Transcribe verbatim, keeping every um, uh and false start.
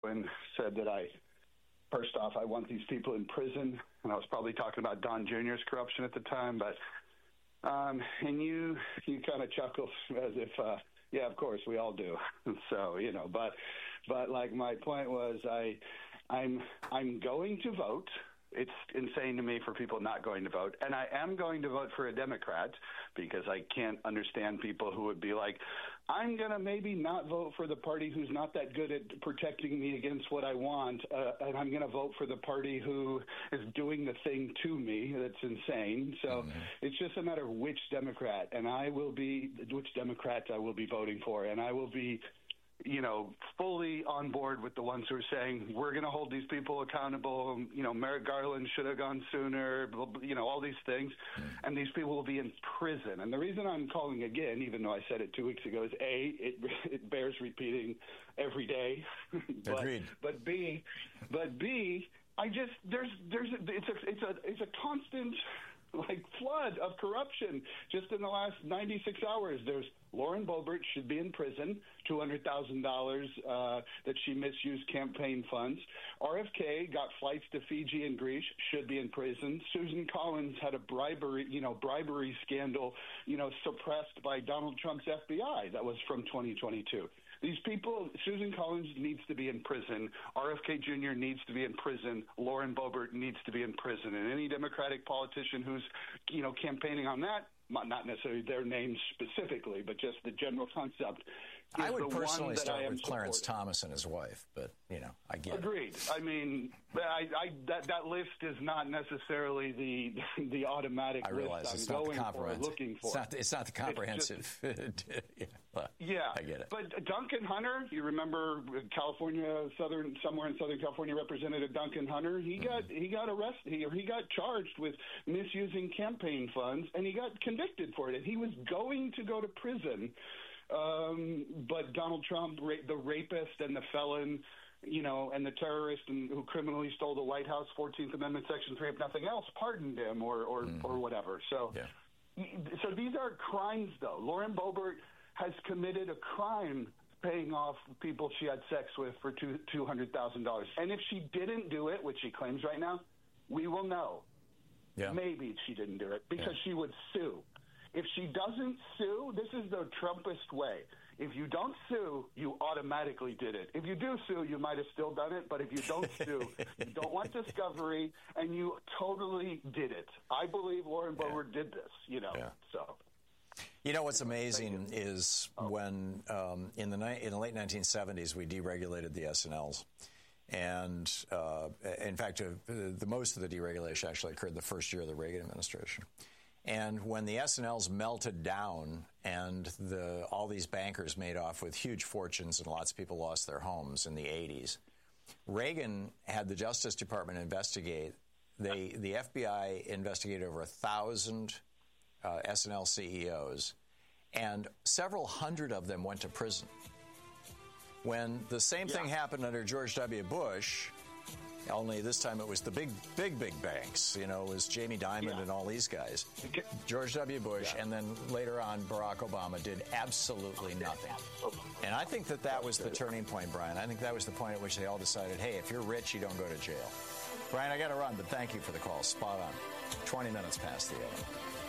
and said that I, first off, I want these people in prison, and I was probably talking about Don Junior's corruption at the time, but um, and you you kind of chuckle as if, uh, yeah, of course we all do. So you know, but but like my point was, I I'm I'm going to vote. It's insane to me for people not going to vote. And I am going to vote for a Democrat because I can't understand people who would be like, I'm going to maybe not vote for the party who's not that good at protecting me against what I want, uh, and I'm going to vote for the party who is doing the thing to me. That's insane. So mm-hmm. It's just a matter of which Democrat, and I will be, which Democrat I will be voting for, and I will be you know, fully on board with the ones who are saying we're going to hold these people accountable. You know, Merrick Garland should have gone sooner, you know, all these things. Mm. And these people will be in prison. And the reason I'm calling again, even though I said it two weeks ago, is A, it, it bears repeating every day. but, Agreed. But B, but B, I just, there's, there's, a, it's a, it's a, it's a constant, like, flood of corruption. Just in the last ninety-six hours, there's Lauren Boebert should be in prison, two hundred thousand dollars uh, that she misused campaign funds. R F K got flights to Fiji and Greece, should be in prison. Susan Collins had a bribery, you know, bribery scandal, you know, suppressed by Donald Trump's F B I. That was from twenty twenty-two. These people, Susan Collins needs to be in prison. R F K Junior needs to be in prison. Lauren Boebert needs to be in prison. And any Democratic politician who's, you know, campaigning on that, not necessarily their names specifically, but just the general concept. I would personally start with Clarence Thomas and his wife, but, you know, I get Agreed. it. I mean, I, I, that, that list is not necessarily the the automatic I realize list it's I'm not going the comprehensive. for, looking for. It's not, it's not the comprehensive. Just, yeah, well, yeah, I get it. But Duncan Hunter, you remember California, Southern, somewhere in Southern California, Representative Duncan Hunter, he mm-hmm. got he got arrested. He, he got charged with misusing campaign funds, and he got convicted for it. And he was going to go to prison. Um, but Donald Trump, ra- the rapist and the felon, you know, and the terrorist and who criminally stole the White House, fourteenth Amendment, Section three, if nothing else, pardoned him or or, mm. or whatever. So, yeah. so these are crimes, though. Lauren Boebert has committed a crime paying off people she had sex with for two two hundred thousand dollars. And if she didn't do it, which she claims right now, we will know. Yeah. Maybe she didn't do it because yeah. she would sue. If she doesn't sue, this is the Trumpist way. If you don't sue, you automatically did it. If you do sue, you might have still done it. But if you don't sue, you don't want discovery, and you totally did it. I believe Lauren Boebert yeah. did this, you know. Yeah. So, you know what's amazing is oh. when um, in the ni- in the late nineteen seventies we deregulated the S N Ls. And uh, in fact, uh, the most of the deregulation actually occurred the first year of the Reagan administration. And when the S N Ls melted down and the, all these bankers made off with huge fortunes and lots of people lost their homes in the eighties, Reagan had the Justice Department investigate. They, the F B I investigated over a thousand uh, S N L C E Os, and several hundred of them went to prison. When the same yeah. thing happened under George W. Bush, only this time it was the big, big, big banks. You know, it was Jamie Dimon yeah. and all these guys. George W. Bush, yeah. and then later on Barack Obama did absolutely nothing. And I think that that was the turning point, Brian. I think that was the point at which they all decided, hey, if you're rich, you don't go to jail. Brian, I got to run, but thank you for the call. Spot on. twenty minutes past the hour.